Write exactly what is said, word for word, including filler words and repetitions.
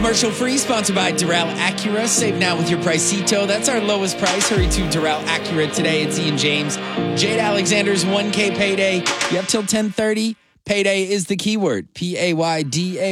commercial free, sponsored by Doral Acura. Save now with your Pricito. That's our lowest price. Hurry to Doral Acura today. It's Ian James. Jade Alexander's one K payday. You have till ten thirty. Payday is the keyword. P A Y D A